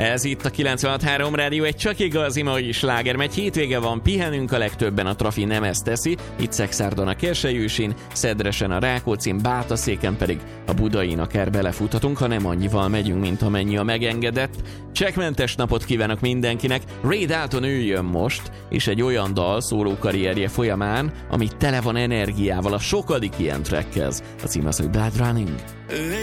Ez itt a 96.3 Rádió, egy csak igazi mai sláger, mert hétvége van, pihenünk a legtöbben, a trafi nem ezt teszi, itt Szexárdon a Kérsejősin, Szedresen a Rákóczin, Bátaszéken pedig a Budain akár belefuthatunk, ha nem annyival megyünk, mint amennyi a megengedett. Csekkmentes napot kívánok mindenkinek, Ray Dalton ő jön most, és egy olyan dal szólókarrierje folyamán, ami tele van energiával, a sokadik ilyen trackhez. A cím az, hogy Blood Running.